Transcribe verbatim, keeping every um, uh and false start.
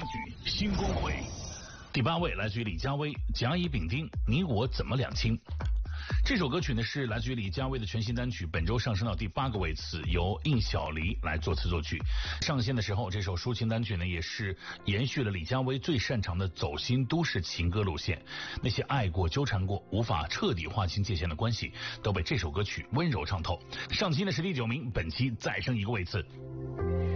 曲新光会。第八位来自于李佳薇，甲乙丙丁，你我怎么两清？这首歌曲呢是来自于李佳薇的全新单曲，本周上升到第八个位次，由应小黎来作词作曲。上线的时候，这首抒情单曲呢也是延续了李佳薇最擅长的走心都市情歌路线。那些爱过、纠缠过、无法彻底划清界限的关系，都被这首歌曲温柔唱透。上期呢是第九名，本期再升一个位次。